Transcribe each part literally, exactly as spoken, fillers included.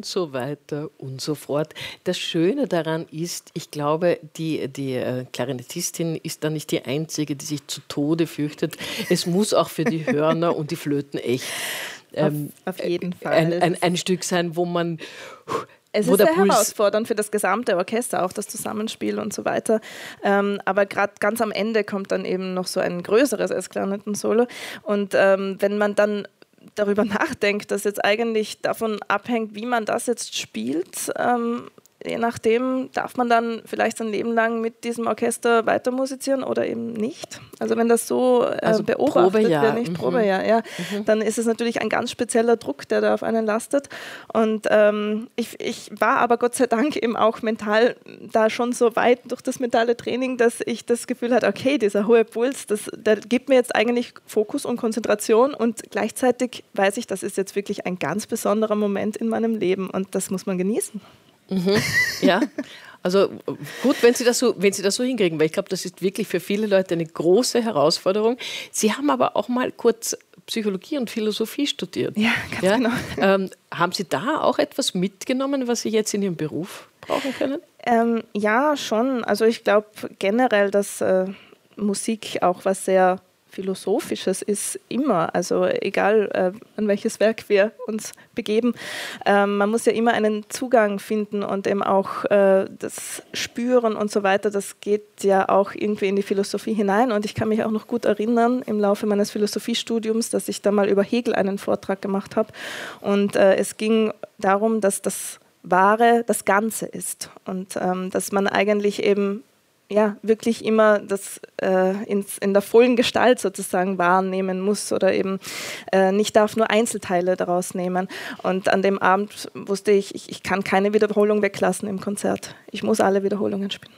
und so weiter und so fort. Das Schöne daran ist, ich glaube, die, die äh, Klarinettistin ist da nicht die Einzige, die sich zu Tode fürchtet. Es muss auch für die Hörner und die Flöten echt ähm, auf, auf jeden Fall. Ein, ein, ein Stück sein, wo man... Es ist sehr herausfordernd für das gesamte Orchester, auch das Zusammenspiel und so weiter. Ähm, aber gerade ganz am Ende kommt dann eben noch so ein größeres S-Klarinetten-Solo. Und ähm, wenn man dann darüber nachdenkt, dass jetzt eigentlich davon abhängt, wie man das jetzt spielt, ähm, je nachdem darf man dann vielleicht sein Leben lang mit diesem Orchester weiter musizieren oder eben nicht. Also wenn das so äh, also beobachtet Probejahr. wird, nicht Mhm. Probejahr, ja, mhm. dann ist es natürlich ein ganz spezieller Druck, der da auf einen lastet. Und ähm, ich, ich war aber Gott sei Dank eben auch mental da schon so weit durch das mentale Training, dass ich das Gefühl hatte, okay, dieser hohe Puls, das, der gibt mir jetzt eigentlich Fokus und Konzentration und gleichzeitig weiß ich, das ist jetzt wirklich ein ganz besonderer Moment in meinem Leben und das muss man genießen. Mhm. Ja, also gut, wenn Sie das so, wenn Sie das so hinkriegen, weil ich glaube, das ist wirklich für viele Leute eine große Herausforderung. Sie haben aber auch mal kurz Psychologie und Philosophie studiert. Ja, ganz ja? genau. Ähm, haben Sie da auch etwas mitgenommen, was Sie jetzt in Ihrem Beruf brauchen können? Ähm, ja, schon. Also ich glaube generell, dass äh, Musik auch was sehr Philosophisches ist immer, also egal äh, an welches Werk wir uns begeben. Ähm, man muss ja immer einen Zugang finden und eben auch äh, das Spüren und so weiter, das geht ja auch irgendwie in die Philosophie hinein und ich kann mich auch noch gut erinnern im Laufe meines Philosophiestudiums, dass ich da mal über Hegel einen Vortrag gemacht habe und äh, es ging darum, dass das Wahre das Ganze ist und ähm, dass man eigentlich eben ja, wirklich immer das äh, ins, in der vollen Gestalt sozusagen wahrnehmen muss oder eben äh, nicht darf nur Einzelteile daraus nehmen. Und an dem Abend wusste ich, ich, ich kann keine Wiederholung weglassen im Konzert. Ich muss alle Wiederholungen spielen.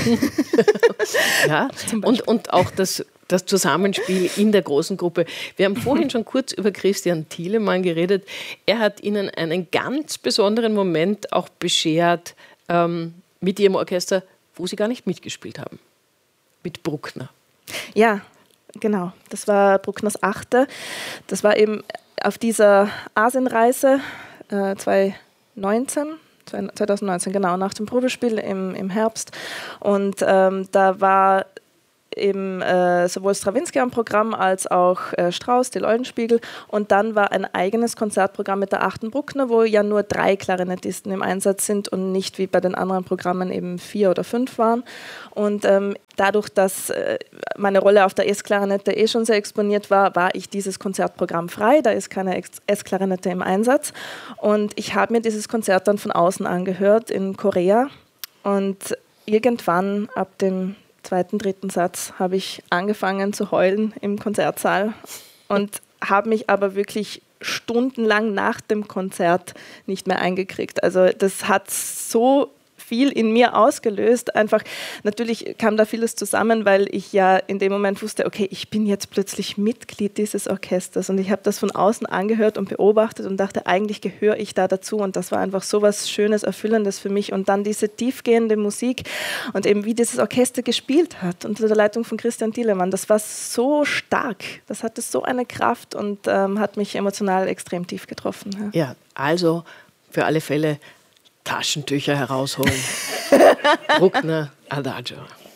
Ja, und, und auch das, das Zusammenspiel in der großen Gruppe. Wir haben vorhin schon kurz über Christian Thielemann geredet. Er hat Ihnen einen ganz besonderen Moment auch beschert ähm, mit Ihrem Orchester, wo Sie gar nicht mitgespielt haben, mit Bruckner. Ja, genau. Das war Bruckners Achte. Das war eben auf dieser Asienreise äh, zweitausendneunzehn, zweitausendneunzehn, genau, nach dem Probespiel im, im Herbst. Und ähm, da war eben äh, sowohl Strawinsky am Programm als auch äh, Strauss, die Eulenspiegel. Und dann war ein eigenes Konzertprogramm mit der Achten Bruckner, wo ja nur drei Klarinettisten im Einsatz sind und nicht wie bei den anderen Programmen eben vier oder fünf waren. Und ähm, dadurch, dass äh, meine Rolle auf der S-Klarinette eh schon sehr exponiert war, war ich dieses Konzertprogramm frei. Da ist keine S-Klarinette im Einsatz. Und ich habe mir dieses Konzert dann von außen angehört in Korea. Und irgendwann ab dem zweiten, dritten Satz habe ich angefangen zu heulen im Konzertsaal und habe mich aber wirklich stundenlang nach dem Konzert nicht mehr eingekriegt. Also das hat so viel in mir ausgelöst. Einfach, natürlich kam da vieles zusammen, weil ich ja in dem Moment wusste, okay, ich bin jetzt plötzlich Mitglied dieses Orchesters und ich habe das von außen angehört und beobachtet und dachte, eigentlich gehöre ich da dazu und das war einfach so was Schönes, Erfüllendes für mich und dann diese tiefgehende Musik und eben wie dieses Orchester gespielt hat unter der Leitung von Christian Thielemann, das war so stark, das hatte so eine Kraft und ähm, hat mich emotional extrem tief getroffen. Ja, ja, also für alle Fälle Taschentücher herausholen. Bruckner Adagio.